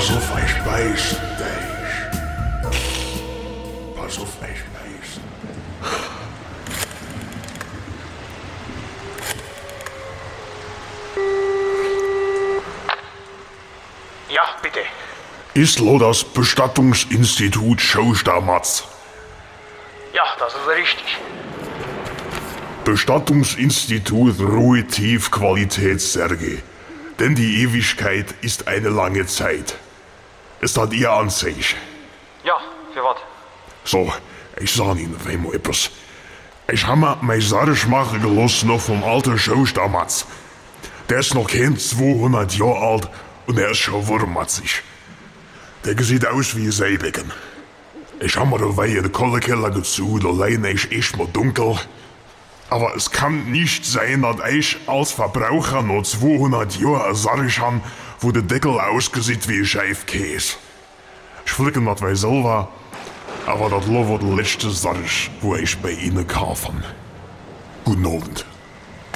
Pass auf, ich beiß dich. Pass auf, ich beiß. Ja, bitte. Ist lo das Bestattungsinstitut Schostermatz? Ja, das ist richtig. Bestattungsinstitut Ruhe Tief Qualitätssärge. Denn die Ewigkeit ist eine lange Zeit. Es hat ihr an sich. Ja, für was? So, ich sag Ihnen einmal etwas. Ich habe mir mein Sarg machen gelassen noch vom alten Schostermatz. Der ist noch kein 200 Jahre alt und er ist schon wurmatzig. Der sieht aus wie ein Seebecken. Ich habe mir dabei in den Kohlekeller gezogen, allein ist echt mal dunkel. Aber es kann nicht sein, dass ich als Verbraucher noch 200 Jahre ein Sarg habe, wo der Deckel aussieht wie ein Scheifkäse. Ich flicke das bei selber, aber das war der letzte Sarg, wo ich bei Ihnen kaufe. Guten Abend.